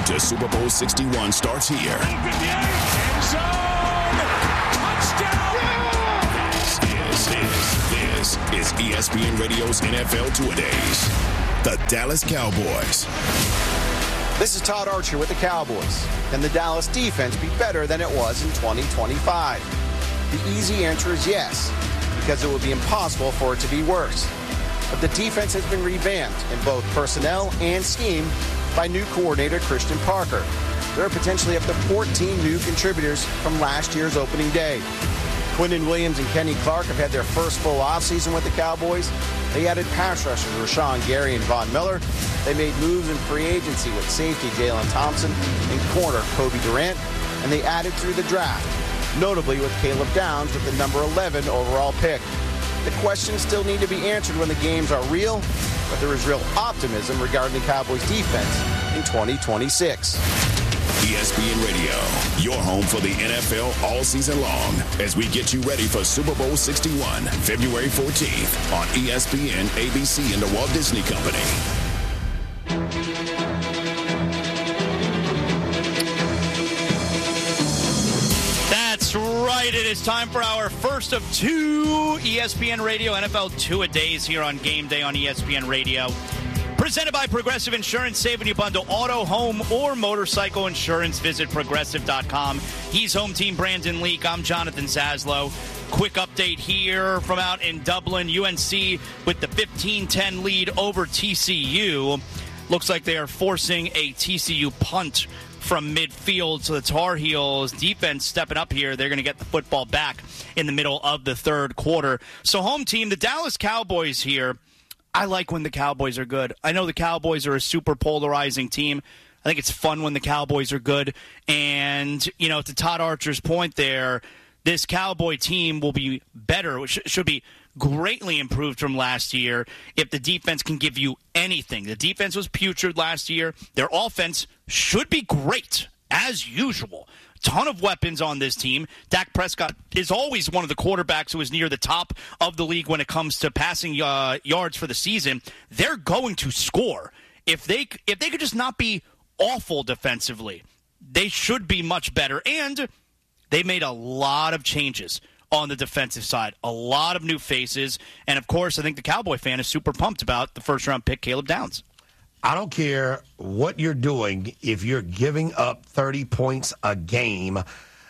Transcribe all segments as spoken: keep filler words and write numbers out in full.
to Super Bowl sixty-one starts here. End zone! Touchdown! This is, this is E S P N Radio's N F L Two-A-Days. The Dallas Cowboys. This is Todd Archer with the Cowboys. Can the Dallas defense be better than it was in twenty twenty-five? The easy answer is yes, because it would be impossible for it to be worse. But the defense has been revamped in both personnel and scheme by new coordinator Christian Parker. There are potentially up to fourteen new contributors from last year's opening day. Quinnen Williams and Kenny Clark have had their first full offseason with the Cowboys. They added pass rushers Rashawn Gary and Von Miller. They made moves in free agency with safety Jalen Thompson and corner Kobe Durant. And they added through the draft, notably with Caleb Downs with the number eleven overall pick. The questions still need to be answered when the games are real, but there is real optimism regarding the Cowboys defense in twenty twenty-six. E S P N Radio, your home for the N F L all season long, as we get you ready for Super Bowl sixty-one, February fourteenth on E S P N, A B C, and the Walt Disney Company. That's right. It is time for our first of two E S P N Radio N F L Two-A-Days here on Game Day on E S P N Radio. Presented by Progressive Insurance. Save when you bundle auto, home, or motorcycle insurance. Visit Progressive dot com. He's home team Brandon Leak. I'm Jonathan Zaslow. Quick update here from out in Dublin. U N C with the fifteen ten lead over T C U. Looks like they are forcing a T C U punt from midfield. So the Tar Heels defense stepping up here. They're going to get the football back in the middle of the third quarter. So home team, the Dallas Cowboys here. I like when the Cowboys are good. I know the Cowboys are a super polarizing team. I think it's fun when the Cowboys are good. And, you know, to Todd Archer's point there, this Cowboy team will be better, which should be greatly improved from last year if the defense can give you anything. The defense was putrid last year. Their offense should be great, as usual. Ton of weapons on this team. Dak Prescott is always one of the quarterbacks who is near the top of the league when it comes to passing uh, yards for the season. They're going to score. If they if they could just not be awful defensively, they should be much better. And they made a lot of changes on the defensive side. A lot of new faces. And, of course, I think the Cowboy fan is super pumped about the first-round pick, Caleb Downs. I don't care what you're doing if you're giving up thirty points a game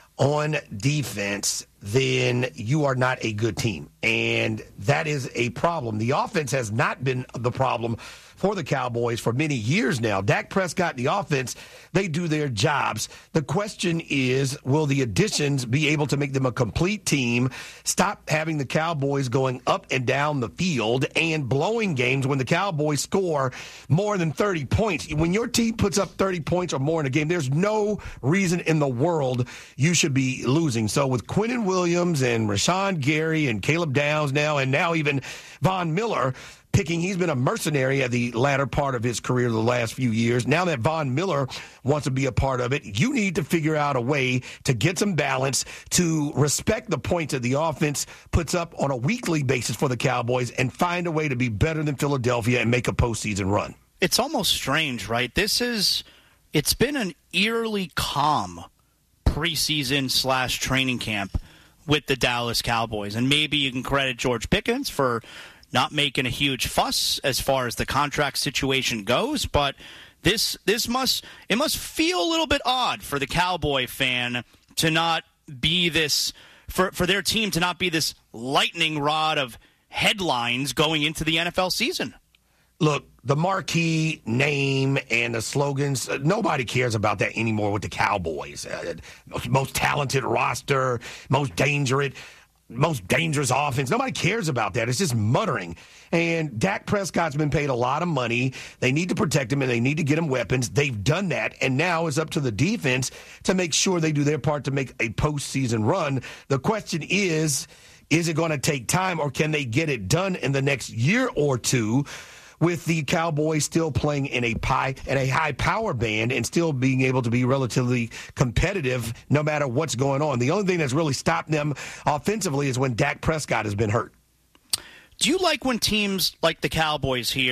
on defense, then you are not a good team. And that is a problem. The offense has not been the problem for the Cowboys for many years now. Dak Prescott, the offense, they do their jobs. The question is, will the additions be able to make them a complete team, stop having the Cowboys going up and down the field and blowing games when the Cowboys score more than thirty points? When your team puts up thirty points or more in a game, there's no reason in the world you should be losing. So with Quinnen Williams and Rashawn Gary and Caleb Downs now, and now even Von Miller picking, he's been a mercenary at the latter part of his career the last few years. Now that Von Miller wants to be a part of it, you need to figure out a way to get some balance, to respect the points that the offense puts up on a weekly basis for the Cowboys, and find a way to be better than Philadelphia and make a postseason run. It's almost strange, right? This is, it's been an eerily calm preseason slash training camp with the Dallas Cowboys. And maybe you can credit George Pickens for not making a huge fuss as far as the contract situation goes, but this this must it must feel a little bit odd for the Cowboy fan to not be this for for their team to not be this lightning rod of headlines going into the N F L season. Look, the marquee name and the slogans, uh, nobody cares about that anymore with the Cowboys. Uh, most, most talented roster, most dangerous. most dangerous offense. Nobody cares about that. It's just muttering. And Dak Prescott's been paid a lot of money. They need to protect him, and they need to get him weapons. They've done that, and now it's up to the defense to make sure they do their part to make a postseason run. The question is, is it going to take time, or can they get it done in the next year or two, with the Cowboys still playing in a pie and a high power band and still being able to be relatively competitive no matter what's going on? The only thing that's really stopped them offensively is when Dak Prescott has been hurt. Do you like when teams like the Cowboys here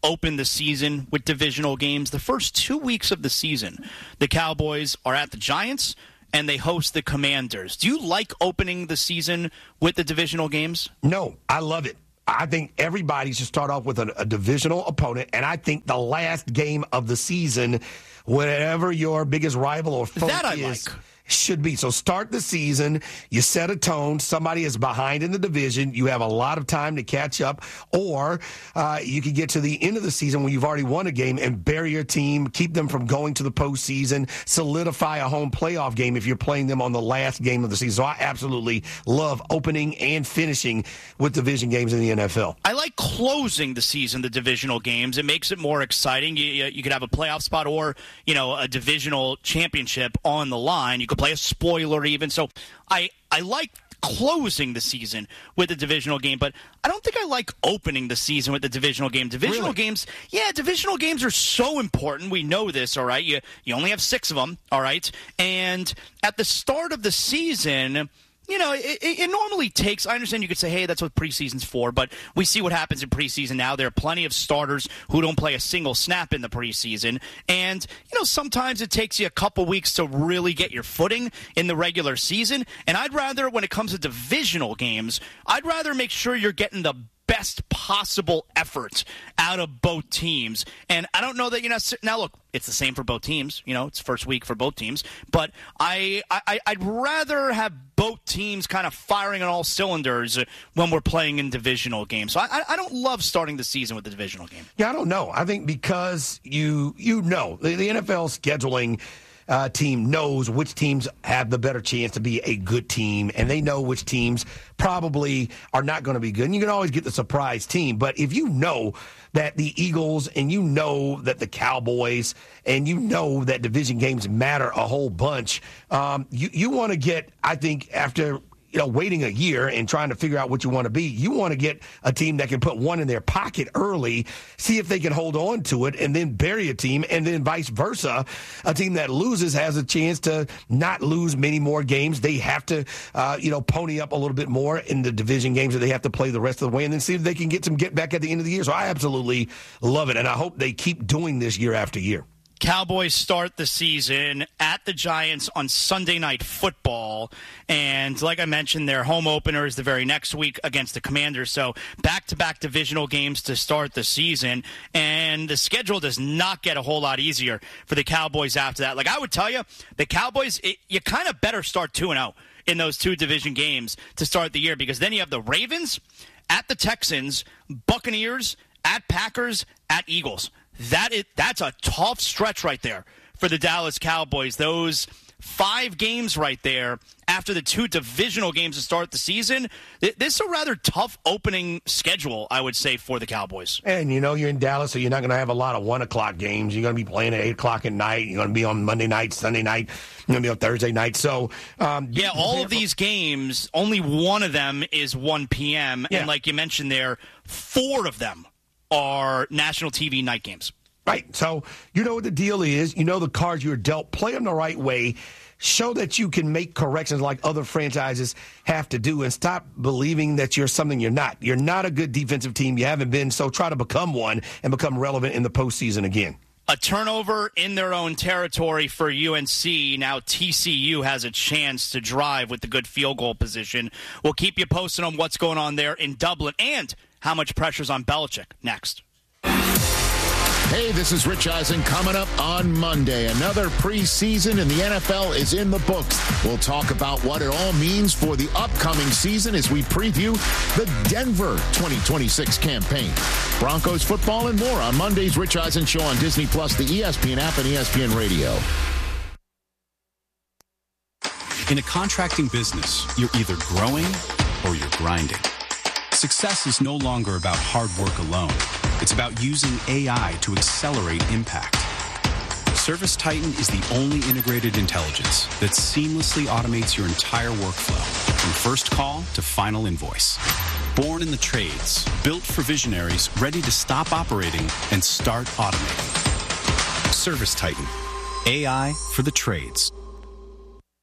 open the season with divisional games. The first two weeks of the season, the Cowboys are at the Giants, and they host the Commanders. Do you like opening the season with the divisional games? No, I love it. I think everybody should start off with a, a divisional opponent, and I think the last game of the season, whatever your biggest rival or foe that I is, like. should be. So start the season, you set a tone, somebody is behind in the division, you have a lot of time to catch up, or uh, you can get to the end of the season when you've already won a game and bury your team, keep them from going to the postseason, solidify a home playoff game if you're playing them on the last game of the season. So I absolutely love opening and finishing with division games in the N F L. I like closing the season, the divisional games. It makes it more exciting. You, you, you could have a playoff spot or, you know, a divisional championship on the line. You could play a spoiler even. So I, I like closing the season with the divisional game, but I don't think I like opening the season with the divisional game. Divisional Really? games, yeah, divisional games are so important. We know this, all right? You, you only have six of them, all right? And at the start of the season, you know, it, it, it normally takes, I understand you could say, hey, that's what preseason's for, but we see what happens in preseason now. There are plenty of starters who don't play a single snap in the preseason. And, you know, sometimes it takes you a couple weeks to really get your footing in the regular season. And I'd rather, when it comes to divisional games, I'd rather make sure you're getting the best possible effort out of both teams. And I don't know that, you know, now look, it's the same for both teams. You know, it's first week for both teams. But I, I, I'd rather have both teams kind of firing on all cylinders when we're playing in divisional games. So I, I don't love starting the season with the divisional game. Yeah, I don't know. I think because you you know, the, the N F L scheduling uh, team knows which teams have the better chance to be a good team, and they know which teams probably are not going to be good. And you can always get the surprise team. But if you know that the Eagles and you know that the Cowboys and you know that division games matter a whole bunch, um, you, you want to get, I think, after – you know, waiting a year and trying to figure out what you want to be, you want to get a team that can put one in their pocket early, see if they can hold on to it, and then bury a team, and then vice versa. A team that loses has a chance to not lose many more games. They have to, uh, you know, pony up a little bit more in the division games that they have to play the rest of the way, and then see if they can get some get back at the end of the year. So I absolutely love it, and I hope they keep doing this year after year. Cowboys start the season at the Giants on Sunday Night Football. And like I mentioned, their home opener is the very next week against the Commanders. So back-to-back divisional games to start the season. And the schedule does not get a whole lot easier for the Cowboys after that. Like I would tell you, the Cowboys, it, you kind of better start two and oh in those two division games to start the year, because then you have the Ravens at the Texans, Buccaneers at Packers, at Eagles. That is, that's a tough stretch right there for the Dallas Cowboys. Those five games right there after the two divisional games to start the season, this is a rather tough opening schedule, I would say, for the Cowboys. And, you know, you're in Dallas, so you're not going to have a lot of one o'clock games. You're going to be playing at eight o'clock at night. You're going to be on Monday night, Sunday night. You're going to be on Thursday night. So, um, yeah, all of these games, only one of them is one p.m. Yeah. And like you mentioned there, four of them are national T V night games. Right. So you know what the deal is. You know the cards you're dealt. Play them the right way. Show that you can make corrections like other franchises have to do, and stop believing that you're something you're not. You're not a good defensive team. You haven't been, so try to become one and become relevant in the postseason again. A turnover in their own territory for U N C. Now T C U has a chance to drive with the good field goal position. We'll keep you posted on what's going on there in Dublin and how much pressure's on Belichick next. Hey, this is Rich Eisen coming up on Monday. Another preseason in the N F L is in the books. We'll talk about what it all means for the upcoming season as we preview the Denver twenty twenty-six campaign. Broncos football and more on Monday's Rich Eisen Show on Disney Plus, the E S P N app, and E S P N Radio. In a contracting business, you're either growing or you're grinding. Success is no longer about hard work alone. It's about using A I to accelerate impact. ServiceTitan is the only integrated intelligence that seamlessly automates your entire workflow, from first call to final invoice. Born in the trades, built for visionaries ready to stop operating and start automating. ServiceTitan, A I for the trades.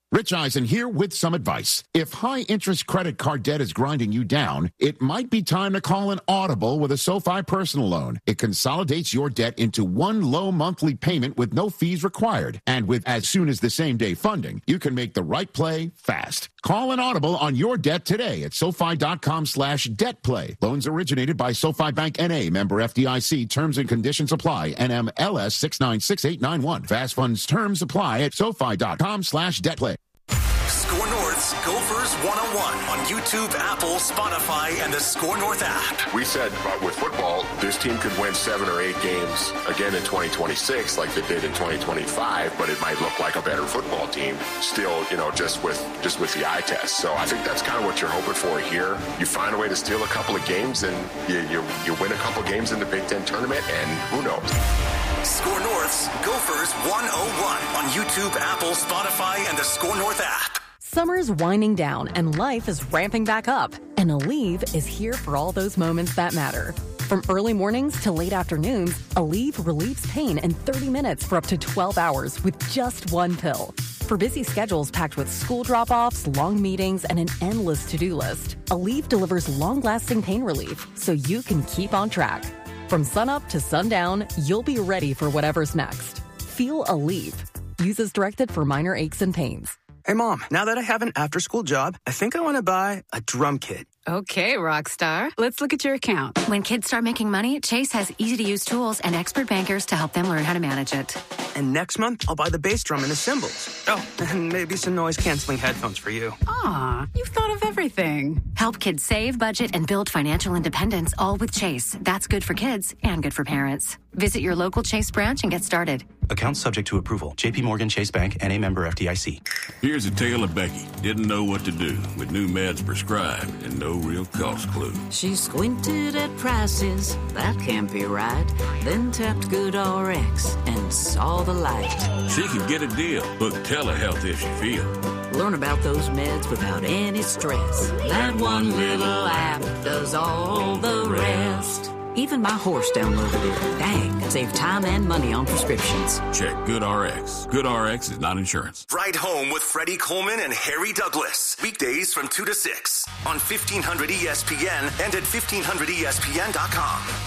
Rich Eisen here with some advice. If high-interest credit card debt is grinding you down, it might be time to call an Audible with a SoFi personal loan. It consolidates your debt into one low monthly payment with no fees required. And with as soon as the same day funding, you can make the right play fast. Call an Audible on your debt today at SoFi.com slash debt play. Loans originated by SoFi Bank N A, member F D I C. Terms and conditions apply. N M L S six nine six eight nine one. Fast funds terms apply at SoFi.com slash debt play. Score North's Gophers one oh one on YouTube, Apple, Spotify, and the Score North app. We said uh, with football, this team could win seven or eight games again in twenty twenty-six like they did in twenty twenty-five, but it might look like a better football team still, you know, just with just with the eye test. So I think that's kind of what you're hoping for here. You find a way to steal a couple of games and you, you, you win a couple of games in the Big Ten tournament, and who knows? Score North's Gophers one oh one on YouTube, Apple, Spotify, and the Score North app. Summer's winding down and life is ramping back up. And Aleve is here for all those moments that matter. From early mornings to late afternoons, Aleve relieves pain in thirty minutes for up to twelve hours with just one pill. For busy schedules packed with school drop-offs, long meetings, and an endless to-do list, Aleve delivers long-lasting pain relief so you can keep on track. From sunup to sundown, you'll be ready for whatever's next. Feel Aleve. Use as directed for minor aches and pains. Hey, Mom, now that I have an after-school job, I think I want to buy a drum kit. Okay, Rockstar. Let's look at your account. When kids start making money, Chase has easy-to-use tools and expert bankers to help them learn how to manage it. And next month, I'll buy the bass drum and the cymbals. Oh, and maybe some noise-canceling headphones for you. Aw, you've thought of everything. Help kids save, budget, and build financial independence, all with Chase. That's good for kids and good for parents. Visit your local Chase branch and get started. Account subject to approval. J P Morgan Chase Bank, N A member F D I C. Here's a tale of Becky. Didn't know what to do with new meds prescribed and no real cost clue. She squinted at prices, that can't be right. Then tapped GoodRx and saw the light. She can get a deal. Book telehealth if she feels. Learn about those meds without any stress. That one little app does all the rest. Even my horse downloaded it. Dang, saved time and money on prescriptions. Check GoodRx. GoodRx is not insurance. Ride Home with Freddie Coleman and Harry Douglas. Weekdays from two to six on fifteen hundred E S P N and at fifteen hundred E S P N dot com.